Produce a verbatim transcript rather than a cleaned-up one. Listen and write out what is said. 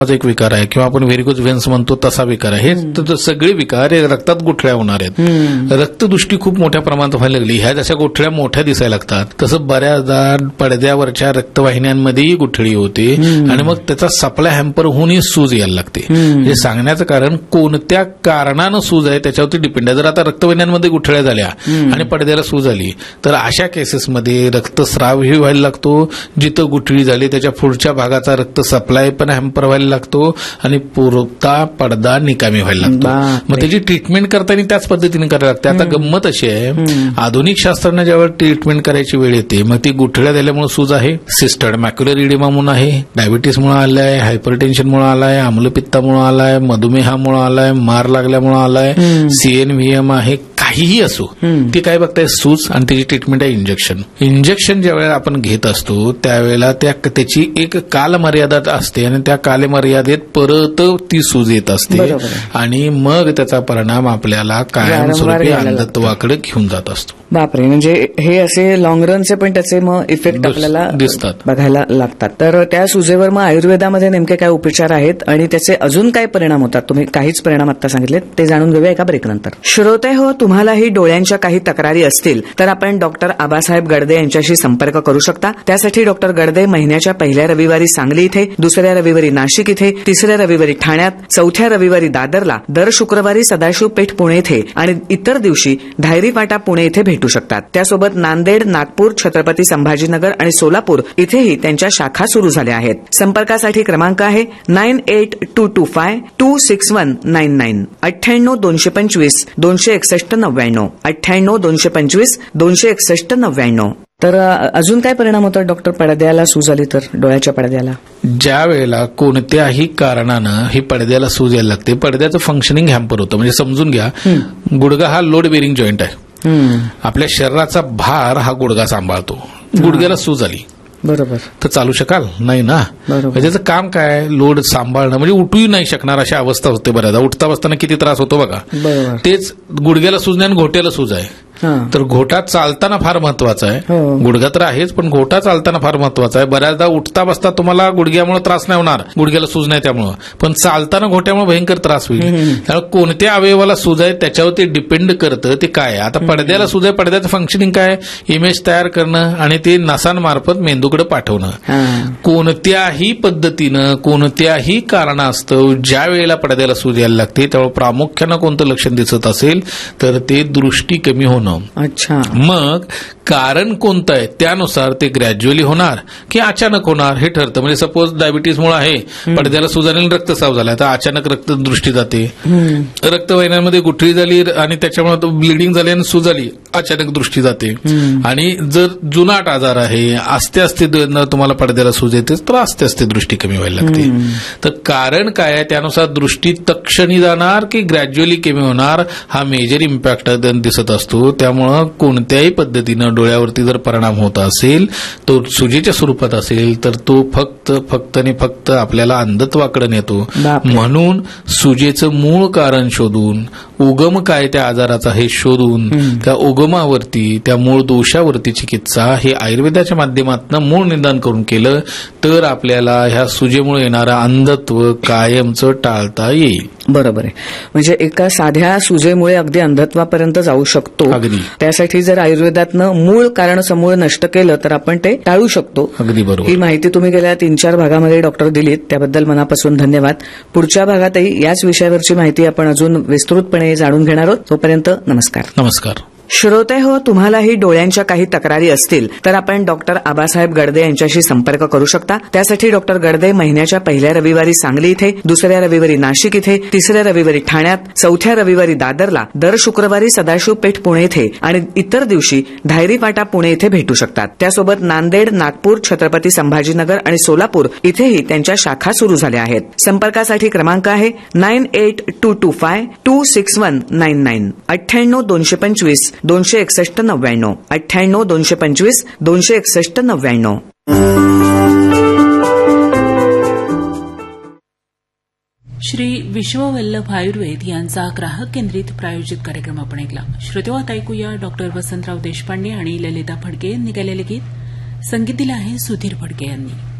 एक विकार आहे किंवा आपण व्हेरिकोज व्हेन्स म्हणतो तसा विकार आहे. हे सगळे विकार हे रक्तात गुठळ्या होणार आहेत. रक्तदृष्टी खूप मोठ्या प्रमाणात व्हायला लागली. ह्या जशा गुठळ्या मोठ्या दिसायला लागतात तसं बऱ्याचदा पडद्यावरच्या रक्तवाहिन्यांमध्येही गुठळी होते आणि मग त्याचा सप्लाय हॅम्पर होऊनही सूज यायला लागते. हे सांगण्याचं कारण कोणत्या कारणानं सूज आहे त्याच्यावरती डिपेंड आहे. जर आता रक्तवाहिन्यांमध्ये गुठळ्या झाल्या आणि पडद्याला सूज आली तर अशा केसेसमध्ये रक्तस्रावही व्हायला लागतो. जिथं गुठळी झाली त्याच्या पुढच्या भागाचा रक्त सप्लाय पण हॅम्पर व्हायला लागतो आणि पुरता पडदा निकामी व्हायला लागतो. मग त्याची ट्रीटमेंट करताना त्याच पद्धतीने करायला लागते. आता गंमत अशी आहे, आधुनिक शास्त्राने ज्यावेळी ट्रीटमेंट करायची वेळ येते मग ती गुठळ्या झाल्यामुळे सूज आहे, सिस्टेड मॅक्युलर इडिमा म्हणून आहे, डायबिटीसमुळे आलाय, हायपरटेन्शनमुळे आलाय, आम्लपित्तामुळे आलाय, मधुमेहामुळे आलाय, मार लागल्यामुळे आलाय, सीएनव्हीएम आहे, काहीही असो ती काय बघताय सूज आणि त्याची ट्रीटमेंट आहे इंजेक्शन. इंजेक्शन ज्यावेळेला आपण घेत असतो त्यावेळेला त्या त्याची एक कालमर्यादा असते आणि त्या कालमर्यादेत परत ती सूज येत असते आणि मग त्याचा परिणाम आपल्याला कायमस्वरूपी अंधत्वाकडे घेऊन जात असतो. बापरे, म्हणजे हे असे लॉंग रनचे पण त्याचे मग इफेक्ट आपल्याला दिसतात, बघायला लागतात. तर त्या सुजेवर मग आयुर्वेदामध्ये नेमके काय उपचार आहेत आणि त्याचे अजून काय परिणाम होतात? तुम्ही काहीच परिणाम आता सांगितले ते जाणून घेऊया एका ब्रेक नंतर. श्रोते हो, तुम्हालाही डोळ्यांच्या काही तक्रारी असतील तर आपण डॉक्टर आबासाहेब गडदे यांच्याशी संपर्क करू शकता. त्यासाठी डॉक्टर गडदे महिन्याच्या पहिल्या रविवारी सांगली इथे, दुसऱ्या रविवारी नाशिक इथे, तिसऱ्या रविवारी ठाण्यात, चौथ्या रविवारी दादरला, दर शुक्रवारी सदाशिव पेठ पुणे इथे आणि इतर दिवशी धायरी फाटा पुणे इथे भेटू शकतात. त्यासोबत नांदेड, नागपूर, छत्रपती संभाजीनगर आणि सोलापूर इथेही त्यांच्या शाखा सुरू झाल्या आहेत. संपर्कासाठी क्रमांक आहे nine eight to to five to six one nine nine अठ्ठ्याण्णव दोनशे पंचवीस दोनशे एकसष्ट नव्याण्णव अठ्ठ्याण्णव दोनशे पंचवीस दोनशे एकसष्ट नव्याण्णव. तर अजून काय परिणाम होतात डॉक्टर पडद्याला सूज आली तर? डोळ्याच्या पडद्याला ज्या वेळेला कोणत्याही कारणानं ही पडद्याला सूज यायला लागते, पडद्याचं फंक्शनिंग हॅम्पर होतं. म्हणजे समजून घ्या, गुडघा हा लोड बेरिंग जॉईंट आहे. आपल्या शरीराचा भार हा गुडघा सांभाळतो. गुडघ्याला सूज आली बरोबर तर चालू शकाल नाही ना. त्याचं काम काय, लोड सांभाळणं, म्हणजे उठूही नाही शकणार अशा अवस्था होते. बऱ्याचदा उठता बसताना किती त्रास होतो बघा. तेच गुडघ्याला सूज नाही आणि घोट्याला सूज आहे. तर घोटा चालताना फार महत्वाचा आहे. गुडघा तर आहेच पण घोटा चालताना फार महत्वाचा आहे. बऱ्याचदा उठता बसता तुम्हाला गुडघ्यामुळे त्रास नाही होणार, गुडघ्याला सूज नाही त्यामुळे, पण चालताना घोट्यामुळे भयंकर त्रास होईल. त्यामुळे कोणत्या अवयवाला सूज आहे त्याच्यावर ते डिपेंड करतं ते काय. आता पडद्याला सूज आहे, पडद्याचं फंक्शनिंग काय, इमेज तयार करणं आणि ते नसांमार्फत मेंदूकडे पाठवणं. कोणत्याही पद्धतीनं कोणत्याही कारणास्तव ज्या वेळेला पडद्याला सूज यायला लागते त्यावेळेला प्रामुख्यानं कोणतं लक्षण दिसत असेल तर ते दृष्टी कमी होणं. अच्छा, मग कारण कोणतं आहे त्यानुसार ते ग्रॅज्युअली होणार की अचानक होणार हे ठरतं. म्हणजे सपोज डायबिटीसमुळे आहे, पडद्याला सूज आली, रक्तस्राव झाला तर अचानक रक्त दृष्टी जाते. रक्तवाहिन्यांमध्ये गुठळी झाली आणि त्याच्यामुळे ब्लिडिंग झाली आणि सूज आली, अचानक दृष्टी जाते. आणि जर जुनाट आजार आहे, आस्ते आस्ते तुम्हाला पडद्याला सूज येते तर आस्ते आस्ते दृष्टी कमी व्हायला लागते. तर कारण काय आहे त्यानुसार दृष्टी तक्षणी जाणार की ग्रॅज्युअली कमी होणार हा मेजर इम्पॅक्ट दिसत असतो. त्यामुळं कोणत्याही पद्धतीनं डोळ्यावरती जर परिणाम होत असेल तो सुजेच्या स्वरूपात असेल तर तो फक्त फक्त आणि फक्त आपल्याला अंधत्वाकडे नेतो. म्हणून सुजेचं मूळ कारण शोधून, उगम काय त्या आजाराचा हे शोधून त्या उगमावरती, त्या मूळ दोषावरती चिकित्सा हे आयुर्वेदाच्या माध्यमातून मूळ निदान करून केलं तर आपल्याला ह्या सुजेमुळे येणारं अंधत्व कायमचं टाळता येईल. बरोबर आहे. म्हणजे एका साध्या सुजेमुळे अगदी अंधत्वापर्यंत जाऊ शकतो. अगदी. त्यासाठी जर आयुर्वेदातनं मूळ कारण समूळ नष्ट केलं तर आपण ते टाळू शकतो. अगदी बरोबर. ही माहिती तुम्ही गेल्या तीन चार भागामध्ये डॉक्टर दिलीत त्याबद्दल मनापासून धन्यवाद. पुढच्या भागातही याच विषयावरची माहिती आपण अजून विस्तृतपणे जाणून घेणार आहोत. तोपर्यंत नमस्कार. नमस्कार. श्रोते हो, तुम्हालाही डोळ्यांच्या काही तक्रारी असतील तर आपण डॉक्टर आबासाहेब गडदे यांच्याशी संपर्क करू शकता. त्यासाठी डॉक्टर गडदे महिन्याच्या पहिल्या रविवारी सांगली इथे, दुसऱ्या रविवारी नाशिक इथे, तिसऱ्या रविवारी ठाण्यात, चौथ्या रविवारी दादरला, दर शुक्रवारी सदाशिव पेठ पुणे इथे आणि इतर दिवशी धायरी फाटा पुणे इथे भेटू शकतात. त्यासोबत नांदेड, नागपूर, छत्रपती संभाजीनगर आणि सोलापूर इथेही त्यांच्या शाखा सुरू झाल्या आहेत. संपर्कासाठी क्रमांक आहे nine eight to to five to six one nine nine अठ्ठ्याण्णव दोनशे पंचवीस दोनशे एकसष्ट नव्याण्णव अठ्ठ्याण्णव दोनशे पंचवीस दोनशे एकसष्ट नव्याण्णव. श्री विश्ववल्लभ आयुर्वेद यांचा ग्राहक केंद्रित प्रायोजित कार्यक्रम आपण ऐकला. श्रोतेहो, आता ऐकूया डॉक्टर वसंतराव देशपांडे आणि ललिता फडके यांनी गायलेले गीत. संगीत दिलं आहे सुधीर फडके यांनी.